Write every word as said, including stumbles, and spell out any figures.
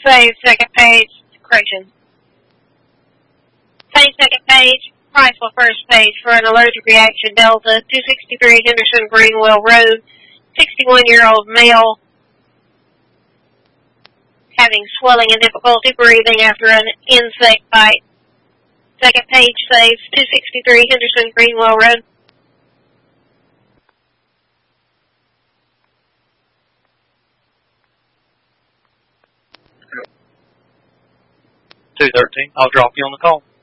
Save second page, correction. Save second page, Priceville first page for an allergic reaction Delta, two sixty-three Henderson Greenwell Road, sixty-one-year-old male having swelling and difficulty breathing after an insect bite. Second page saves, two sixty-three Henderson Greenwell Road. two thirteen, I'll drop you on the call.